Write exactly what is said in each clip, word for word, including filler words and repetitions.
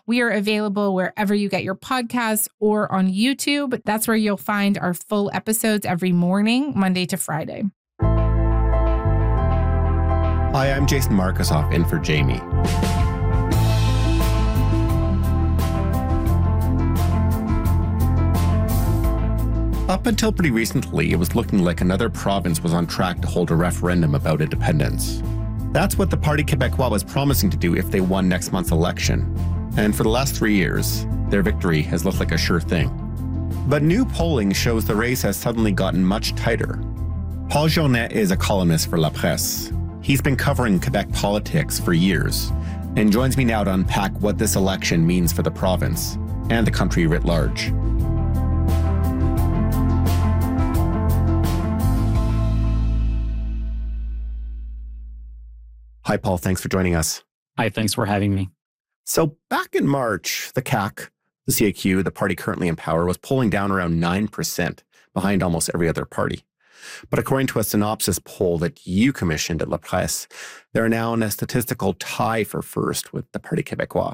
We are available wherever you get your podcasts or on YouTube. That's where you'll find our full episodes every morning, Monday to Friday. Hi, I'm Jason Markusoff in for Jamie. Up until pretty recently, it was looking like another province was on track to hold a referendum about independence. That's what the Parti Québécois was promising to do if they won next month's election. And for the last three years, their victory has looked like a sure thing. But new polling shows the race has suddenly gotten much tighter. Paul Journet is a columnist for La Presse. He's been covering Quebec politics for years and joins me now to unpack what this election means for the province and the country writ large. Hi, Paul. Thanks for joining us. Hi, thanks for having me. So back in March, the C A Q, the C A Q, the party currently in power, was polling down around nine percent behind almost every other party. But according to a Synopsis poll that you commissioned at La Presse, they're now in a statistical tie for first with the Parti Québécois.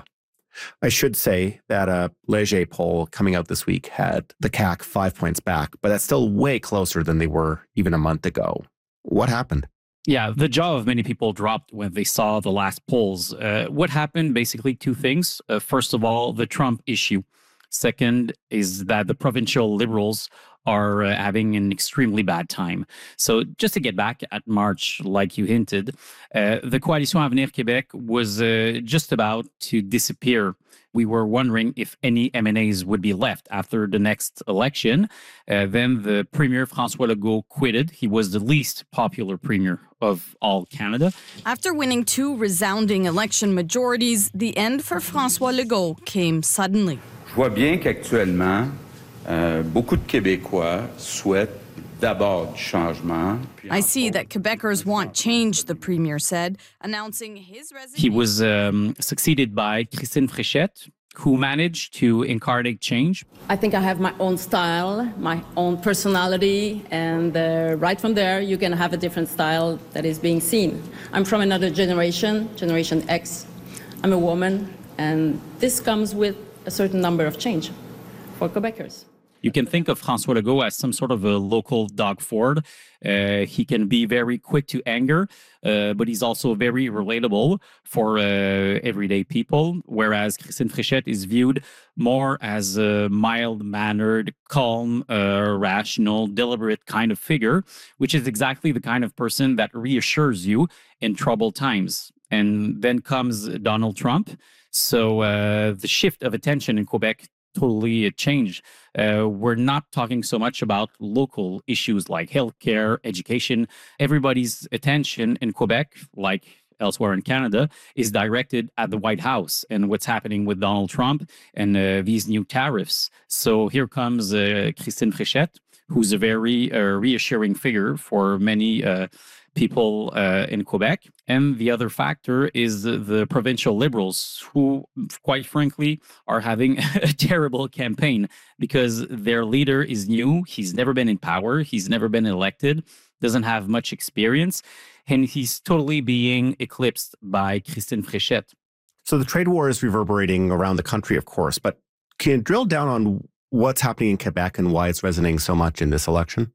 I should say that a Léger poll coming out this week had the C A Q five points back, but that's still way closer than they were even a month ago. What happened? Yeah, the jaw of many people dropped when they saw the last polls. Uh, what happened? Basically, two things. Uh, first of all, the Trump issue. Second is that the provincial Liberals are uh, having an extremely bad time. So just to get back at March, like you hinted, uh, the Coalition Avenir Québec was uh, just about to disappear. We were wondering if any M N As would be left after the next election. Uh, then the Premier François Legault quitted. He was the least popular premier of all Canada. After winning two resounding election majorities, the end for François Legault came suddenly. Je vois bien qu'actuellement, euh, beaucoup de Québécois souhaitent d'abord du changement. I see that Quebecers want change, the premier said, announcing his resignation. He was um, succeeded by Christine Fréchette, who managed to incarnate change. I think I have my own style, my own personality, and uh, right from there, you can have a different style that is being seen. I'm from another generation, Generation X. I'm a woman, and this comes with a certain number of change for Quebecers. You can think of François Legault as some sort of a local Doug Ford. Uh, he can be very quick to anger, uh, but he's also very relatable for uh, everyday people, whereas Christine Fréchette is viewed more as a mild-mannered, calm, uh, rational, deliberate kind of figure, which is exactly the kind of person that reassures you in troubled times. And then comes Donald Trump. So uh, the shift of attention in Quebec totally changed. Uh, we're not talking so much about local issues like healthcare, education. Everybody's attention in Quebec, like elsewhere in Canada, is directed at the White House and what's happening with Donald Trump and uh, these new tariffs. So here comes uh, Christine Fréchette, who's a very uh, reassuring figure for many uh, people uh, in Quebec. And the other factor is the, the provincial Liberals, who, quite frankly, are having a terrible campaign because their leader is new. He's never been in power. He's never been elected, doesn't have much experience, and he's totally being eclipsed by Christine Fréchette. So the trade war is reverberating around the country, of course, but can you drill down on what's happening in Quebec and why it's resonating so much in this election?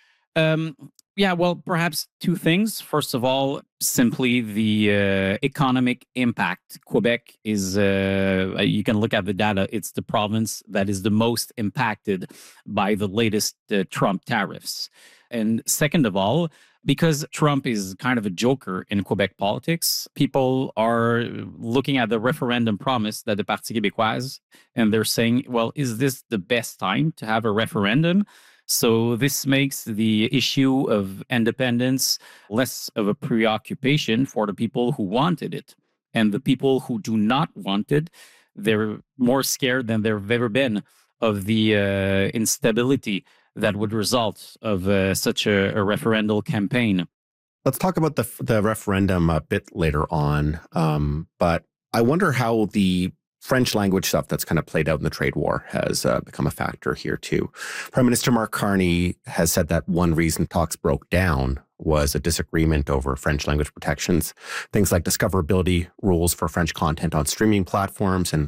Um, yeah, well, perhaps two things. First of all, simply the uh, economic impact. Quebec is, uh, you can look at the data, it's the province that is the most impacted by the latest uh, Trump tariffs. And second of all, because Trump is kind of a joker in Quebec politics, people are looking at the referendum promise that the Parti Québécois, and they're saying, well, is this the best time to have a referendum? So this makes the issue of independence less of a preoccupation for the people who wanted it. And the people who do not want it, they're more scared than they've ever been of the uh, instability that would result of uh, such a, a referendal campaign. Let's talk about the the referendum a bit later on. Um, but I wonder how the French language stuff that's kind of played out in the trade war has uh, become a factor here too. Prime Minister Mark Carney has said that one reason talks broke down was a disagreement over French language protections, things like discoverability rules for French content on streaming platforms and